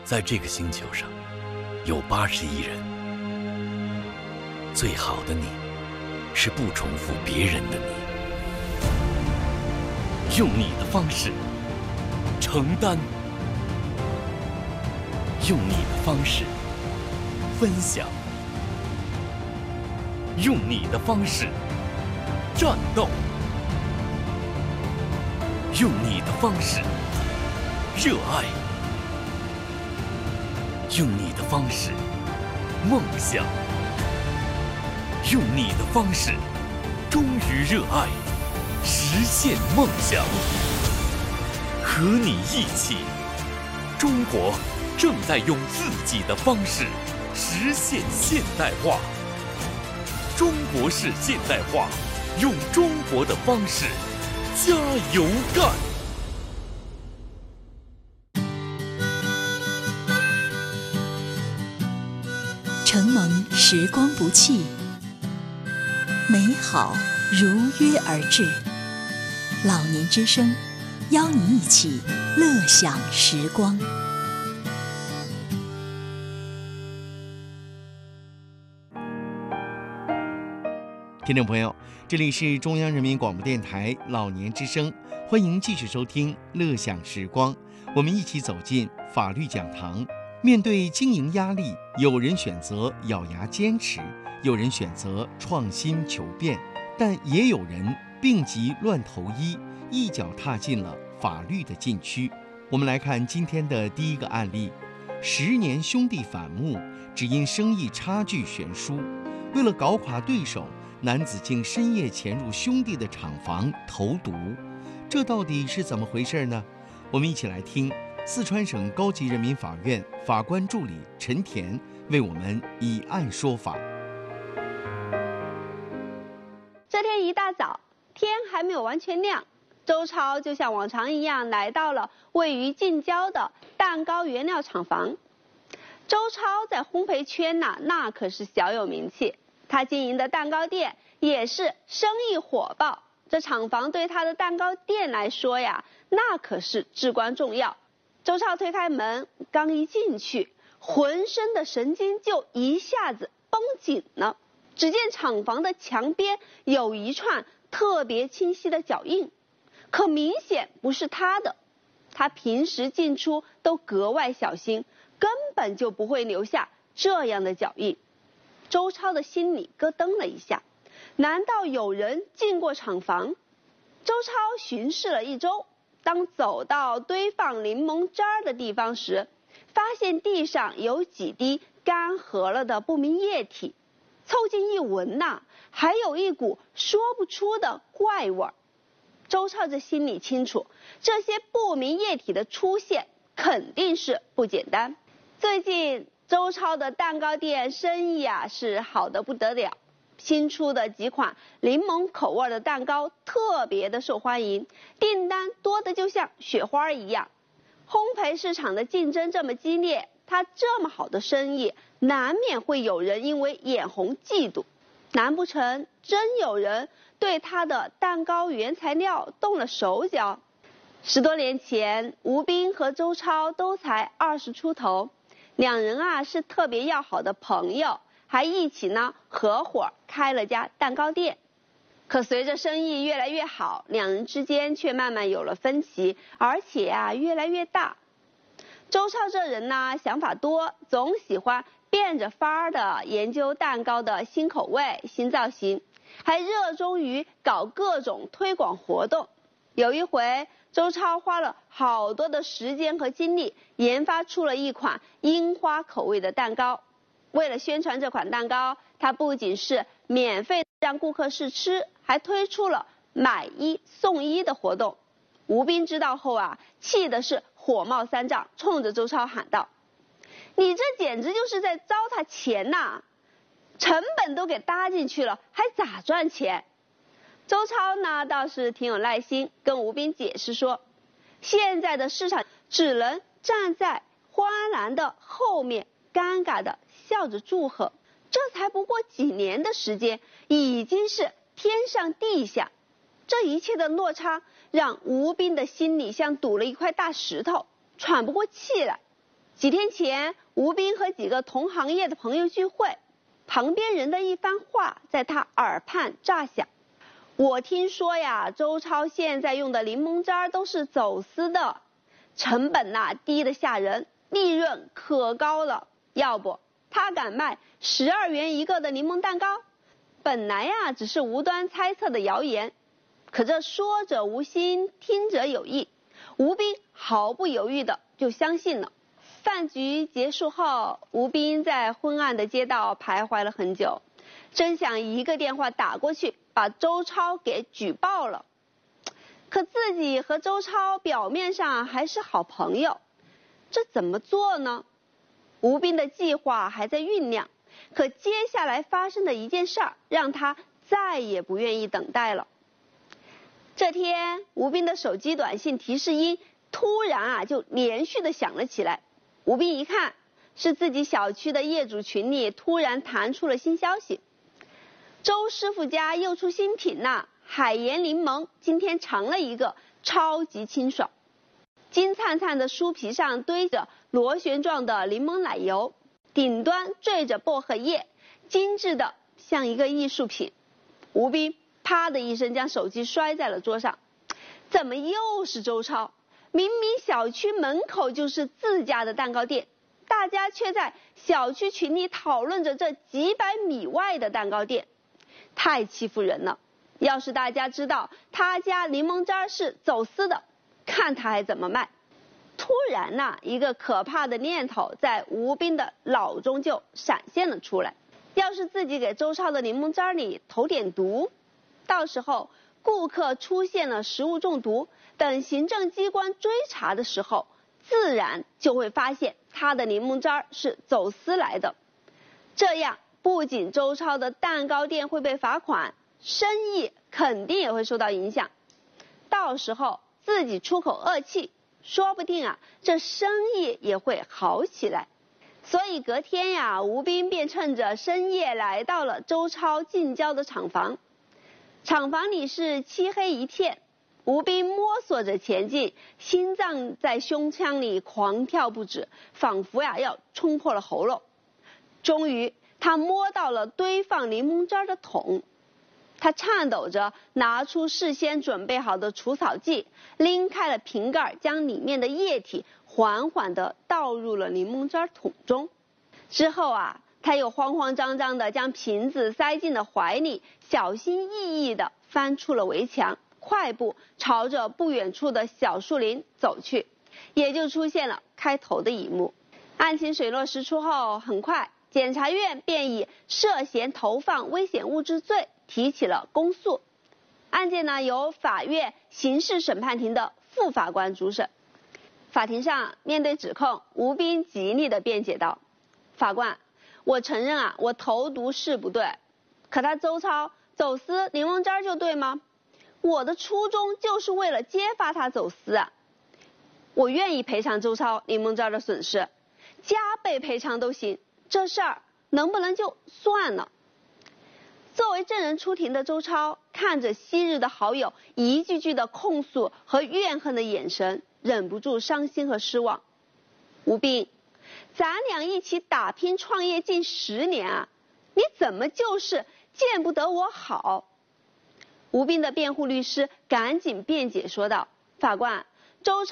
在这个星球上，有80亿人。最好的你，是不重复别人的你。用你的方式承担，用你的方式分享，用你的方式战斗，用你的方式热爱，用你的方式梦想，用你的方式忠于热爱，实现梦想。和你一起，中国正在用自己的方式实现现代化。中国式现代化，用中国的方式加油干！ 承蒙时光不弃，美好如约而至。老年之声，邀你一起乐享时光。 听众朋友，这里是中央人民广播电台老年之声，欢迎继续收听乐享时光。我们一起走进法律讲堂。面对经营压力，有人选择咬牙坚持，有人选择创新求变，但也有人病急乱投医，一脚踏进了法律的禁区。我们来看今天的第一个案例：10年兄弟反目，只因生意差距悬殊。为了搞垮对手，男子竟深夜潜入兄弟的厂房投毒，这到底是怎么回事呢？我们一起来听四川省高级人民法院法官助理陈田为我们以案说法。 这天一大早，天还没有完全亮，周超就像往常一样来到了位于近郊的蛋糕原料厂房。周超在烘焙圈那可是小有名气，他经营的蛋糕店也是生意火爆。这厂房对他的蛋糕店来说呀，那可是至关重要。周超推开门，刚一进去，浑身的神经就一下子绷紧了。只见厂房的墙边有一串特别清晰的脚印，可明显不是他的。他平时进出都格外小心，根本就不会留下这样的脚印。周超的心里咯噔了一下，难道有人进过厂房？周超巡视了一周，当走到堆放柠檬汁儿的地方时，发现地上有几滴干涸了的不明液体。凑近一闻还有一股说不出的怪味儿。周超这心里清楚，这些不明液体的出现肯定是不简单。最近周超的蛋糕店生意是好得不得了，新出的几款柠檬口味的蛋糕特别的受欢迎，订单多的就像雪花一样。烘焙市场的竞争这么激烈，他这么好的生意，难免会有人因为眼红嫉妒。难不成真有人对他的蛋糕原材料动了手脚？10多年前，吴斌和周超都才20出头，两人是特别要好的朋友，还一起合伙开了家蛋糕店。可随着生意越来越好，两人之间却慢慢有了分歧，而且越来越大。周超这人想法多，总喜欢变着法儿的研究蛋糕的新口味、新造型，还热衷于搞各种推广活动。有一回，周超花了好多的时间和精力，研发出了一款樱花口味的蛋糕。为了宣传这款蛋糕，他不仅是免费让顾客试吃，还推出了买1送1的活动。吴斌知道后气的是火冒三丈，冲着周超喊道：“你这简直就是在糟蹋钱成本都给搭进去了，还咋赚钱？”周超倒是挺有耐心，跟吴斌解释说，现在的市场只能站在花篮的后面，尴尬的笑着祝贺。这才不过几年的时间，已经是天上地下。这一切的落差让吴斌的心里像堵了一块大石头，喘不过气来。 几天前，吴斌和几个同行业的朋友聚会，旁边人的一番话在他耳畔炸响。我听说呀，周超现在用的柠檬汁都是走私的，成本低得吓人，利润可高了。要不他敢卖12元一个的柠檬蛋糕？本来呀，只是无端猜测的谣言，可这说者无心，听者有意。吴斌毫不犹豫的就相信了。饭局结束后，吴斌在昏暗的街道徘徊了很久，真想一个电话打过去，把周超给举报了。可自己和周超表面上还是好朋友，这怎么做呢？吴斌的计划还在酝酿，可接下来发生的一件事儿让他再也不愿意等待了。这天，吴斌的手机短信提示音突然就连续的响了起来。吴斌一看，是自己小区的业主群里突然弹出了新消息：周师傅家又出新品了，海盐柠檬，今天尝了一个，超级清爽。金灿灿的酥皮上堆着螺旋状的柠檬奶油，顶端缀着薄荷叶，精致的像一个艺术品。吴斌啪的一声将手机摔在了桌上，怎么又是周超？明明小区门口就是自家的蛋糕店，大家却在小区群里讨论着这几百米外的蛋糕店，太欺负人了。要是大家知道他家柠檬汁是走私的，看他还怎么卖。突然一个可怕的念头在吴斌的脑中就闪现了出来，要是自己给周超的柠檬汁里投点毒，到时候顾客出现了食物中毒，等行政机关追查的时候，自然就会发现他的柠檬汁是走私来的。这样不仅周超的蛋糕店会被罚款，生意肯定也会受到影响。到时候自己出口恶气，说不定这生意也会好起来。所以隔天吴斌便趁着深夜来到了周超近郊的厂房。厂房里是漆黑一片，吴斌摸索着前进，心脏在胸腔里狂跳不止，仿佛要冲破了喉咙。终于他摸到了堆放柠檬汁的桶，他颤抖着拿出事先准备好的除草剂，拎开了瓶盖，将里面的液体缓缓地倒入了柠檬汁桶中。之后他又慌慌张张地将瓶子塞进了怀里，小心翼翼地翻出了围墙，快步朝着不远处的小树林走去，也就出现了开头的一幕。案情水落石出后，很快检察院便以涉嫌投放危险物质罪提起了公诉。案件由法院刑事审判庭的副法官主审。法庭上，面对指控，吴斌极力地辩解道：法官，我承认我投毒是不对，可他周超走私柠檬汁就对吗？我的初衷就是为了揭发他走私我愿意赔偿周超柠檬汁的损失，加倍赔偿都行，这事儿能不能就算了？作为证人出庭的周超看着昔日的好友一句句的控诉和怨恨的眼神，忍不住伤心和失望。吴斌，咱俩一起打拼创业近10年你怎么就是见不得我好？吴斌的辩护律师赶紧辩解说道：法官，周超